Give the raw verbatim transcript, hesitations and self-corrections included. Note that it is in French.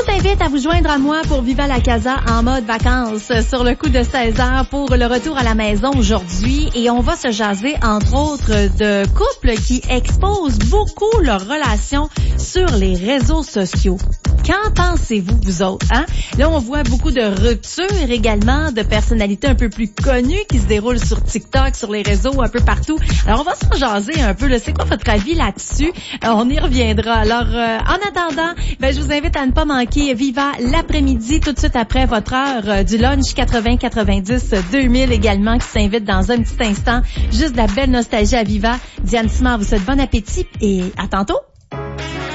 vous invite à vous joindre à moi pour Viva la Casa en mode vacances sur le coup de seize heures pour le retour à la maison aujourd'hui. Et on va se jaser, entre autres, de couples qui exposent beaucoup leurs relations sur les réseaux sociaux. Qu'en pensez-vous, vous autres, hein? Là, on voit beaucoup de ruptures également, de personnalités un peu plus connues qui se déroulent sur TikTok, sur les réseaux, un peu partout. Alors, on va s'en jaser un peu. Là. C'est quoi votre avis là-dessus? Euh, on y reviendra. Alors, euh, en attendant, ben, je vous invite à ne pas manquer Viva l'après-midi, tout de suite après votre heure euh, du lunch quatre-vingts quatre-vingt-dix deux mille également, qui s'invite dans un petit instant. Juste de la belle nostalgie à Viva. Diane Simard vous souhaite bon appétit et à tantôt.